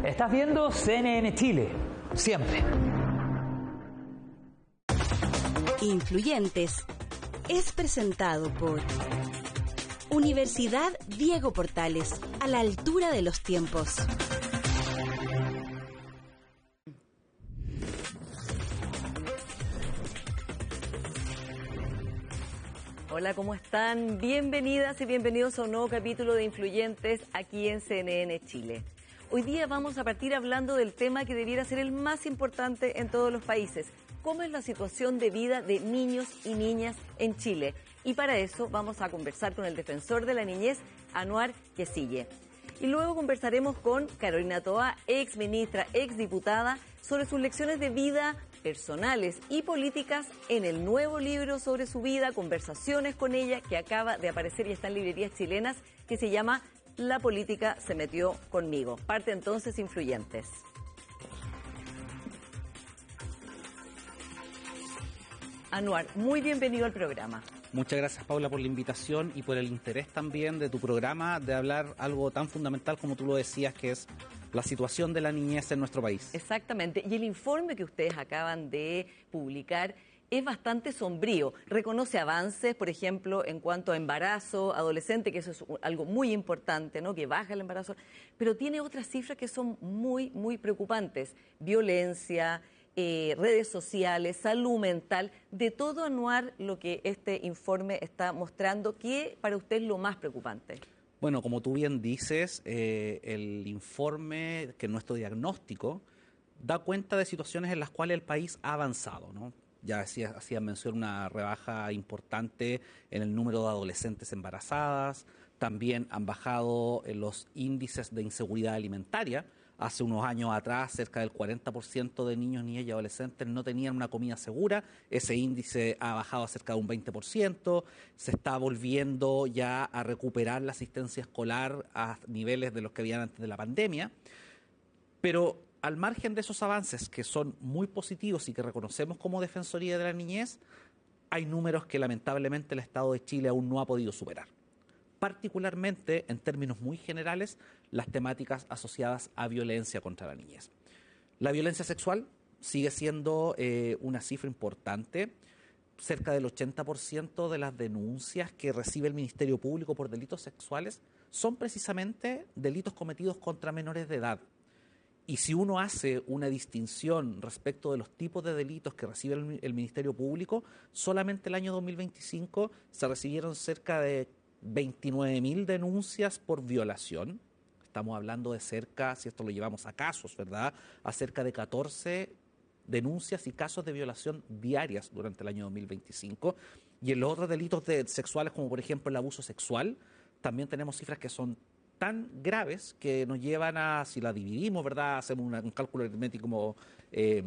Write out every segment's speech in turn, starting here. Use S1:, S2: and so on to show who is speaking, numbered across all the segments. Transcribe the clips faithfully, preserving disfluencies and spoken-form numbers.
S1: Estás viendo C N N Chile, siempre.
S2: Influyentes es presentado por Universidad Diego Portales, a la altura de los tiempos.
S3: Hola, ¿cómo están? Bienvenidas y bienvenidos a un nuevo capítulo de Influyentes aquí en C N N Chile. Hoy día vamos a partir hablando del tema que debiera ser el más importante en todos los países. ¿Cómo es la situación de vida de niños y niñas en Chile? Y para eso vamos a conversar con el defensor de la niñez, Anwar Quecille. Y luego conversaremos con Carolina Toa, ex ministra, ex diputada, sobre sus lecciones de vida personales y políticas en el nuevo libro sobre su vida, conversaciones con ella, que acaba de aparecer y está en librerías chilenas, que se llama La política se metió conmigo. Parte entonces Influyentes. Anwar, muy bienvenido al programa.
S4: Muchas gracias, Paula, por la invitación y por el interés también de tu programa de hablar algo tan fundamental como tú lo decías, que es la situación de la niñez en nuestro país.
S3: Exactamente. Y el informe que ustedes acaban de publicar es bastante sombrío. Reconoce avances, por ejemplo, en cuanto a embarazo adolescente, que eso es algo muy importante, ¿no? Que baja el embarazo, pero tiene otras cifras que son muy, muy preocupantes. Violencia, Eh, redes sociales, salud mental, de todo, Anwar, lo que este informe está mostrando. ¿Qué para usted es lo más preocupante?
S4: Bueno, como tú bien dices, eh, el informe, que nuestro diagnóstico, da cuenta de situaciones en las cuales el país ha avanzado, ¿no? Ya hacía, hacía mención una rebaja importante en el número de adolescentes embarazadas, también han bajado en los índices de inseguridad alimentaria. Hace unos años atrás, cerca del cuarenta por ciento de niños, niñas y adolescentes no tenían una comida segura. Ese índice ha bajado a cerca de un veinte por ciento. Se está volviendo ya a recuperar la asistencia escolar a niveles de los que habían antes de la pandemia. Pero al margen de esos avances, que son muy positivos y que reconocemos como Defensoría de la Niñez, hay números que lamentablemente el Estado de Chile aún no ha podido superar. Particularmente, en términos muy generales, las temáticas asociadas a violencia contra la niñez. La violencia sexual sigue siendo eh, una cifra importante. Cerca del ochenta por ciento de las denuncias que recibe el Ministerio Público por delitos sexuales son precisamente delitos cometidos contra menores de edad. Y si uno hace una distinción respecto de los tipos de delitos que recibe el, el Ministerio Público, solamente el año dos mil veinticinco se recibieron cerca de veintinueve mil denuncias por violación. Estamos hablando de cerca, si esto lo llevamos a casos, ¿verdad?, a cerca de catorce denuncias y casos de violación diarias durante el año dos mil veinticinco. Y en los otros delitos de, sexuales, como por ejemplo el abuso sexual, también tenemos cifras que son tan graves que nos llevan a, si la dividimos, ¿verdad?, hacemos una, un cálculo aritmético como eh,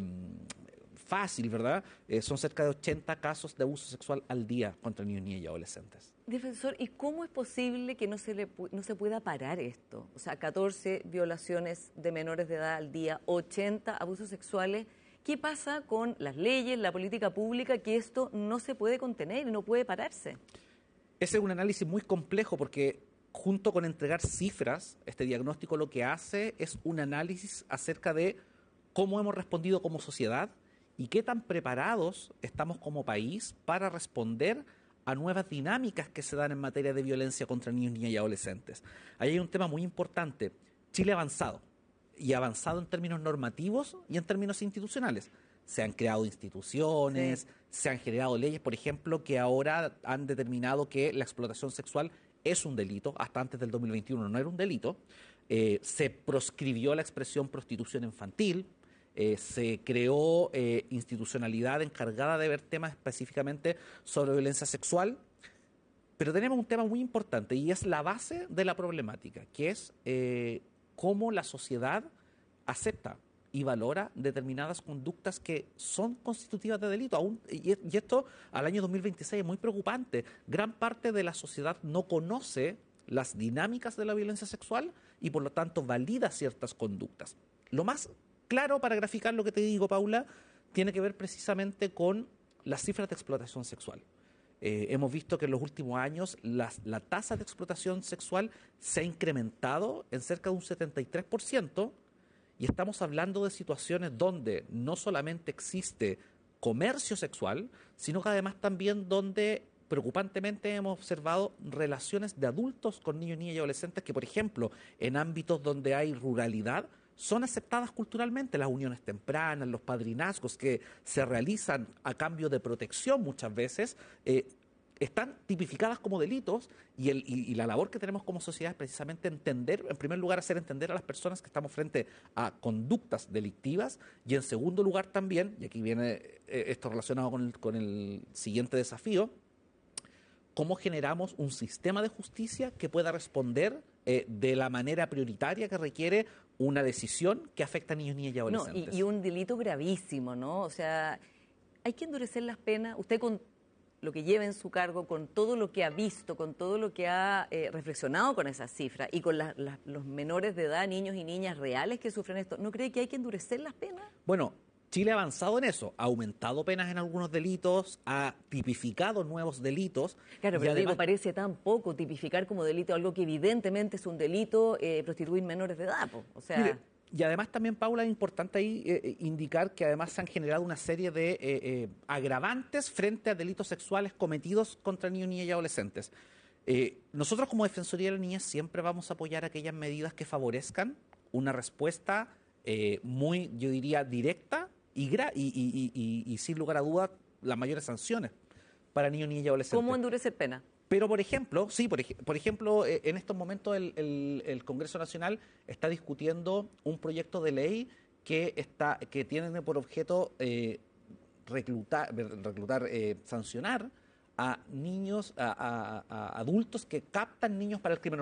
S4: fácil, ¿verdad?, Eh, son cerca de ochenta casos de abuso sexual al día contra niños, niñas y adolescentes.
S3: Defensor, ¿y cómo es posible que no se, le, no se pueda parar esto? O sea, catorce violaciones de menores de edad al día, ochenta abusos sexuales. ¿Qué pasa con las leyes, la política pública, que esto no se puede contener y no puede pararse?
S4: Ese es un análisis muy complejo porque, junto con entregar cifras, este diagnóstico lo que hace es un análisis acerca de cómo hemos respondido como sociedad y qué tan preparados estamos como país para responder a nuevas dinámicas que se dan en materia de violencia contra niños, niñas y adolescentes. Ahí hay un tema muy importante. Chile ha avanzado, y ha avanzado en términos normativos y en términos institucionales. Se han creado instituciones, sí. Se han generado leyes, por ejemplo, que ahora han determinado que la explotación sexual es un delito. Hasta antes del dos mil veintiuno no era un delito. Eh, se proscribió la expresión prostitución infantil. Eh, se creó eh, institucionalidad encargada de ver temas específicamente sobre violencia sexual, pero tenemos un tema muy importante y es la base de la problemática, que es eh, cómo la sociedad acepta y valora determinadas conductas que son constitutivas de delito. Aún, y, y esto al año dos mil veintiséis es muy preocupante. Gran parte de la sociedad no conoce las dinámicas de la violencia sexual y por lo tanto valida ciertas conductas. Lo más claro para graficar lo que te digo, Paula, tiene que ver precisamente con las cifras de explotación sexual. Eh, hemos visto que en los últimos años las, la tasa de explotación sexual se ha incrementado en cerca de un setenta y tres por ciento y estamos hablando de situaciones donde no solamente existe comercio sexual, sino que además también donde preocupantemente hemos observado relaciones de adultos con niños, niñas y adolescentes que, por ejemplo, en ámbitos donde hay ruralidad, son aceptadas culturalmente, las uniones tempranas, los padrinazgos que se realizan a cambio de protección muchas veces, eh, están tipificadas como delitos y, el, y, y la labor que tenemos como sociedad es precisamente entender, en primer lugar, hacer entender a las personas que estamos frente a conductas delictivas y en segundo lugar también, y aquí viene eh, esto relacionado con el, con el siguiente desafío, cómo generamos un sistema de justicia que pueda responder eh, de la manera prioritaria que requiere una decisión que afecta a niños, niñas y adolescentes.
S3: No, y, y un delito gravísimo, ¿no? O sea, hay que endurecer las penas. Usted con lo que lleva en su cargo, con todo lo que ha visto, con todo lo que ha eh, reflexionado con esas cifras y con la, la, los menores de edad, niños y niñas reales que sufren esto, ¿no cree que hay que endurecer las penas?
S4: Bueno, Chile ha avanzado en eso, ha aumentado penas en algunos delitos, ha tipificado nuevos delitos.
S3: Claro, pero
S4: además,
S3: digo, parece tan poco tipificar como delito algo que evidentemente es un delito, eh, prostituir menores de edad, po. O sea...
S4: Mire, y además también, Paula, es importante ahí eh, indicar que además se han generado una serie de eh, eh, agravantes frente a delitos sexuales cometidos contra niños, niñas y adolescentes. Eh, nosotros como Defensoría de la Niñez siempre vamos a apoyar aquellas medidas que favorezcan una respuesta eh, muy, yo diría, directa y, gra y, y, y, y, y sin lugar a dudas las mayores sanciones para niños, niñas y adolescentes.
S3: ¿Cómo endurecer pena?
S4: Pero, por ejemplo, sí, por, ej por ejemplo, eh, en estos momentos el, el, el Congreso Nacional está discutiendo un proyecto de ley que, está, que tiene por objeto eh, reclutar, reclutar eh, sancionar a niños, a, a, a adultos que captan niños para el crimen